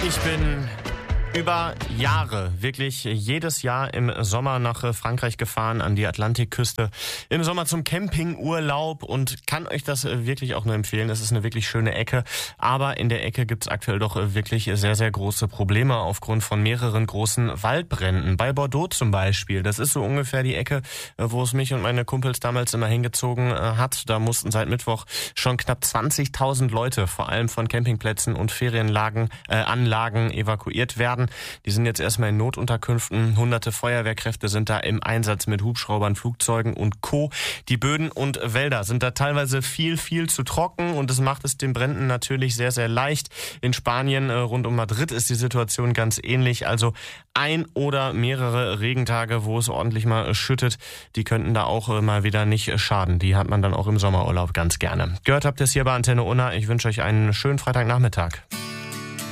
Ich bin über Jahre, wirklich jedes Jahr im Sommer nach Frankreich gefahren, an die Atlantikküste, im Sommer zum Campingurlaub und kann euch das wirklich auch nur empfehlen. Es ist eine wirklich schöne Ecke, aber in der Ecke gibt es aktuell doch wirklich sehr, sehr große Probleme aufgrund von mehreren großen Waldbränden. Bei Bordeaux zum Beispiel, das ist so ungefähr die Ecke, wo es mich und meine Kumpels damals immer hingezogen hat. Da mussten seit Mittwoch schon knapp 20.000 Leute, vor allem von Campingplätzen und Ferienanlagen evakuiert werden. Die sind jetzt erstmal in Notunterkünften. Hunderte Feuerwehrkräfte sind da im Einsatz mit Hubschraubern, Flugzeugen und Co. Die Böden und Wälder sind da teilweise viel zu trocken und das macht es den Bränden natürlich sehr, sehr leicht. In Spanien rund um Madrid ist die Situation ganz ähnlich. Also ein oder mehrere Regentage, wo es ordentlich mal schüttet, die könnten da auch mal wieder nicht schaden. Die hat man dann auch im Sommerurlaub ganz gerne. Gehört habt ihr es hier bei Antenne Unna. Ich wünsche euch einen schönen Freitagnachmittag.